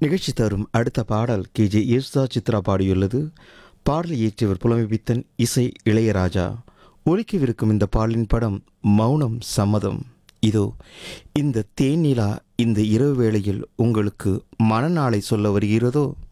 நிகழ்ச்சி தரும் அடுத்த பாடல் கேஜே யேசுதா சித்ரா பாடியுள்ளது. பாடலை இயற்றியவர் புலமைப்பித்தன், இசை இளையராஜா. ஒலிக்கவிருக்கும் இந்த பாடலின் படம் மௌனம் சம்மதம். இதோ இந்த தேனிலா இந்த இரவு வேளையில் உங்களுக்கு மனநாளை சொல்ல வருகிறதோ.